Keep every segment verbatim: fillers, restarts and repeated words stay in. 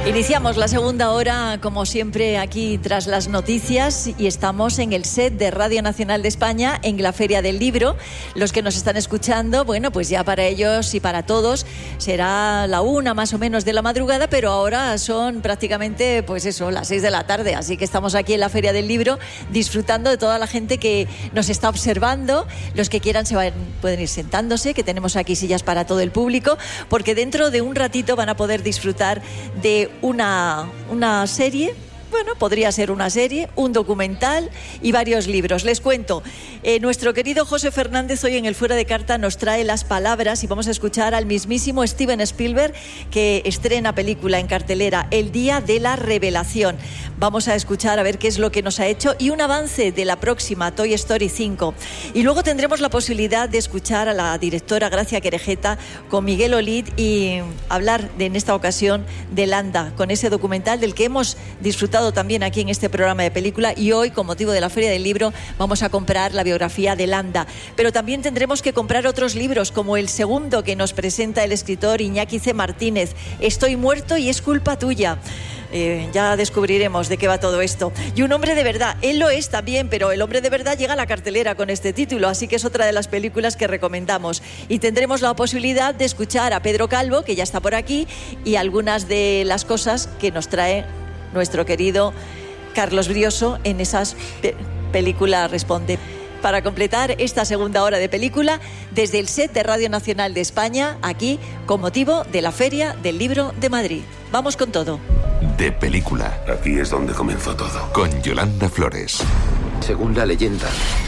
Iniciamos la segunda hora, como siempre, aquí tras las noticias, y estamos en el set de Radio Nacional de España, en la Feria del Libro. Los que nos están escuchando, bueno, pues ya para ellos y para todos será la una más o menos de la madrugada, pero ahora son prácticamente, pues eso, las seis de la tarde. Así que estamos aquí en la Feria del Libro disfrutando de toda la gente que nos está observando. Los que quieran se van, pueden ir sentándose, que tenemos aquí sillas para todo el público, porque dentro de un ratito van a poder disfrutar de Una, una serie, bueno, podría ser una serie, un documental y varios libros. Les cuento, eh, nuestro querido José Fernández hoy en el Fuera de Carta nos trae las palabras y vamos a escuchar al mismísimo Steven Spielberg, que estrena película en cartelera El Día de la Revelación. Vamos a escuchar a ver qué es lo que nos ha hecho y un avance de la próxima Toy Story cinco. Y luego tendremos la posibilidad de escuchar a la directora Gracia Querejeta con Miguel Olid y hablar de, en esta ocasión de Landa, con ese documental del que hemos disfrutado también aquí en este programa de película, y hoy, con motivo de la Feria del Libro, vamos a comprar la biografía de Landa. Pero también tendremos que comprar otros libros, como el segundo que nos presenta el escritor Iñaki C. Martínez, Estoy muerto y es culpa tuya. Eh, ya descubriremos de qué va todo esto. Y Un hombre de verdad, él lo es también, pero El hombre de verdad llega a la cartelera con este título, así que es otra de las películas que recomendamos. Y tendremos la posibilidad de escuchar a Pedro Calvo, que ya está por aquí, y algunas de las cosas que nos trae nuestro querido Carlos Brioso en esas pe- películas Responde. Para completar esta segunda hora de película, desde el set de Radio Nacional de España, aquí, con motivo de la Feria del Libro de Madrid. Vamos con todo. De película. Aquí es donde comenzó todo. Con Yolanda Flores. Según la leyenda,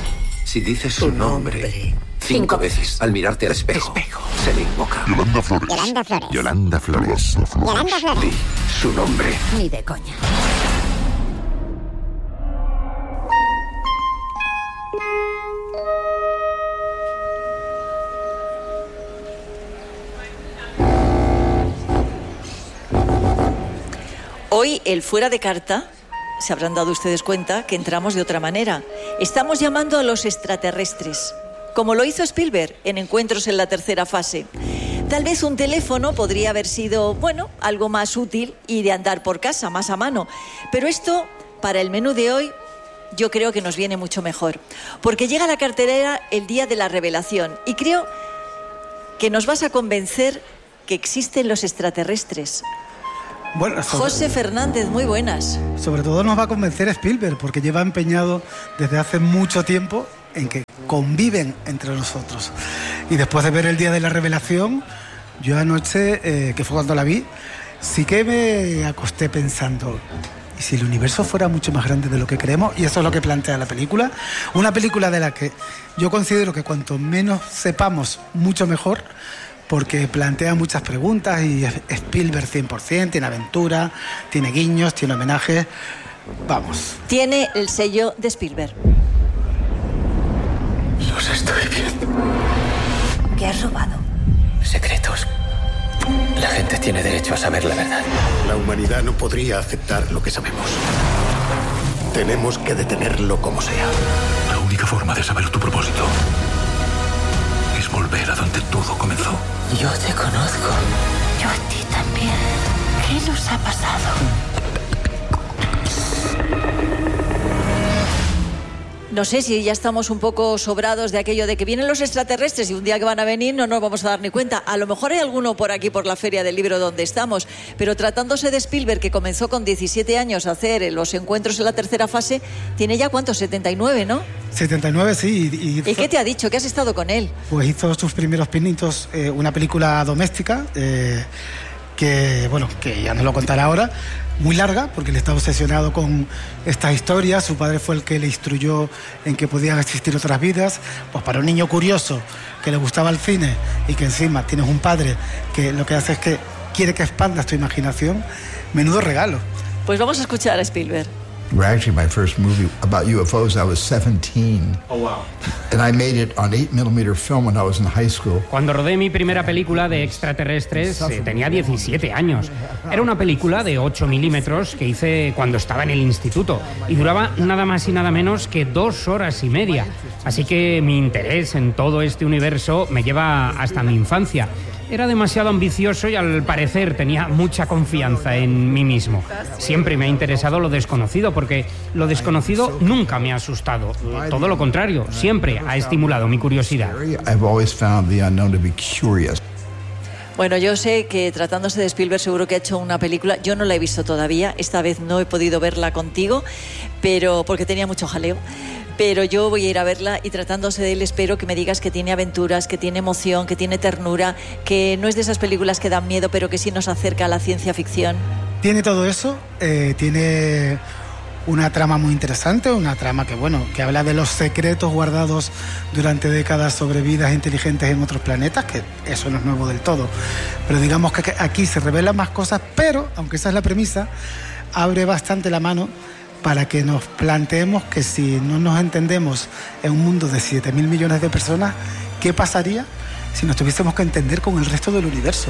si dices su nombre, nombre cinco veces al mirarte al espejo, espejo. se le invoca. Yolanda Flores. Yolanda Flores. Yolanda Flores. Yolanda Flores. Di su nombre. Ni de coña. Hoy, el Fuera de Carta, se habrán dado ustedes cuenta que entramos de otra manera. Estamos llamando a los extraterrestres, como lo hizo Spielberg en Encuentros en la tercera fase. Tal vez un teléfono podría haber sido, bueno, algo más útil y de andar por casa, más a mano. Pero esto, para el menú de hoy, yo creo que nos viene mucho mejor. Porque llega a la cartelera El Día de la Revelación y creo que nos vas a convencer que existen los extraterrestres. Bueno, sobre, José Fernández, muy buenas. Sobre todo nos va a convencer Spielberg, porque lleva empeñado desde hace mucho tiempo en que conviven entre nosotros. Y después de ver El Día de la Revelación, yo anoche, eh, que fue cuando la vi, sí que me acosté pensando, ¿y si el universo fuera mucho más grande de lo que creemos? Y eso es lo que plantea la película. Una película de la que yo considero que cuanto menos sepamos, mucho mejor, porque plantea muchas preguntas y Spielberg cien por ciento, tiene aventura, tiene guiños, tiene homenajes. Vamos. Tiene el sello de Spielberg. Los estoy viendo. ¿Qué has robado? Secretos. La gente tiene derecho a saber la verdad. La humanidad no podría aceptar lo que sabemos. Tenemos que detenerlo como sea. La única forma de saber tu propósito es volver a donde todo comenzó. Yo te conozco. Yo a ti también. ¿Qué nos ha pasado? No sé si ya estamos un poco sobrados de aquello de que vienen los extraterrestres y un día que van a venir no nos vamos a dar ni cuenta. A lo mejor hay alguno por aquí, por la Feria del Libro donde estamos, pero tratándose de Spielberg, que comenzó con diecisiete años a hacer los encuentros en la tercera fase, tiene ya, ¿cuántos? setenta y nueve, ¿no? setenta y nueve, sí. ¿Y, y qué te ha dicho? ¿Qué has estado con él? Pues hizo sus primeros pinitos, eh, una película doméstica, eh, que, bueno, que ya nos lo contará ahora, muy larga, porque él está obsesionado con estas historias. Su padre fue el que le instruyó en que podían existir otras vidas. Pues para un niño curioso que le gustaba el cine y que encima tienes un padre que lo que hace es que quiere que expandas tu imaginación, menudo regalo. Pues vamos a escuchar a Spielberg. Actually, my first movie about U F Os, I was seventeen. Oh, wow. And I made it on eight millimeter film when I was in high school. Cuando rodé mi primera película de extraterrestres, eh, tenía diecisiete años. Era una película de ocho milímetros que hice cuando estaba en el instituto y duraba nada más y nada menos que dos horas y media. Así que mi interés en todo este universo me lleva hasta mi infancia. Era demasiado ambicioso y al parecer tenía mucha confianza en mí mismo. Siempre me ha interesado lo desconocido porque lo desconocido nunca me ha asustado. Todo lo contrario, siempre ha estimulado mi curiosidad. Bueno, yo sé que tratándose de Spielberg seguro que ha hecho una película, yo no la he visto todavía, esta vez no he podido verla contigo, pero porque tenía mucho jaleo, pero yo voy a ir a verla y tratándose de él espero que me digas que tiene aventuras, que tiene emoción, que tiene ternura, que no es de esas películas que dan miedo, pero que sí nos acerca a la ciencia ficción. Tiene todo eso, eh, tiene una trama muy interesante, una trama que, bueno, que habla de los secretos guardados durante décadas sobre vidas inteligentes en otros planetas, que eso no es nuevo del todo. Pero digamos que aquí se revelan más cosas, pero, aunque esa es la premisa, abre bastante la mano para que nos planteemos que si no nos entendemos en un mundo de siete mil millones de personas, ¿qué pasaría si nos tuviésemos que entender con el resto del universo?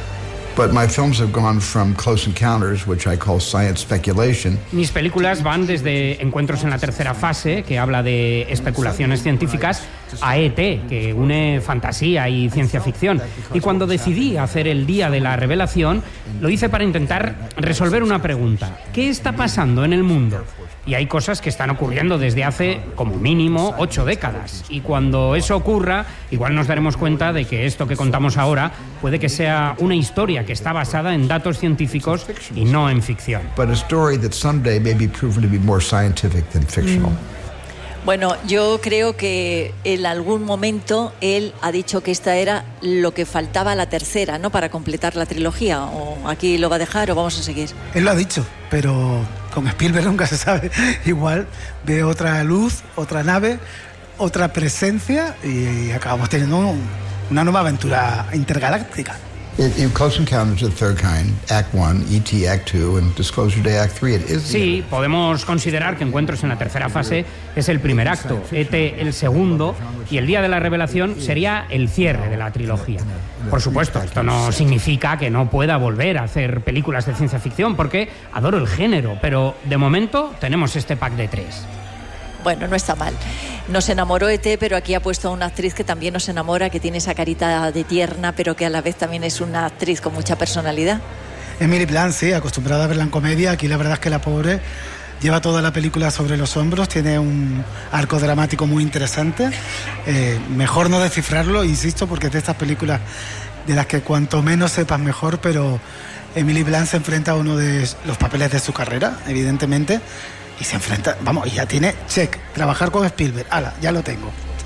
But my films have gone from Close Encounters, which I call science speculation. Mis películas van desde Encuentros en la tercera fase, que habla de especulaciones científicas, a E T, que une fantasía y ciencia ficción. Y cuando decidí hacer el Día de la Revelación, lo hice para intentar resolver una pregunta. ¿Qué está pasando en el mundo? Y hay cosas que están ocurriendo desde hace, como mínimo, ocho décadas. Y cuando eso ocurra, igual nos daremos cuenta de que esto que contamos ahora puede que sea una historia que está basada en datos científicos y no en ficción. But a story that someday may be proven to be more scientific than fictional. Bueno, yo creo que en algún momento él ha dicho que esta era lo que faltaba a la tercera, ¿no? Para completar la trilogía. ¿O aquí lo va a dejar o vamos a seguir? Él lo ha dicho, pero con Spielberg nunca se sabe. Igual ve otra luz, otra nave, otra presencia y acabamos teniendo un, una nueva aventura intergaláctica. In, in Close Encounters of the Third Kind, Act one, E T Act two, and Disclosure Day Act three, it is... Sí, podemos considerar que Encuentros en la tercera fase es el primer acto, E T el segundo, y el Día de la Revelación sería el cierre de la trilogía. Por supuesto, esto no significa que no pueda volver a hacer películas de ciencia ficción, porque adoro el género, pero de momento tenemos este pack de tres. Bueno, no está mal. Nos enamoró E T, pero aquí ha puesto a una actriz que también nos enamora, que tiene esa carita de tierna, pero que a la vez también es una actriz con mucha personalidad. Emily Blunt, sí, acostumbrada a verla en comedia. Aquí la verdad es que la pobre lleva toda la película sobre los hombros, tiene un arco dramático muy interesante. Eh, mejor no descifrarlo, insisto, porque es de estas películas de las que cuanto menos sepas mejor, pero Emily Blunt se enfrenta a uno de los papeles de su carrera, evidentemente. Y se enfrenta, vamos, y ya tiene check, trabajar con Spielberg, ala, ya lo tengo.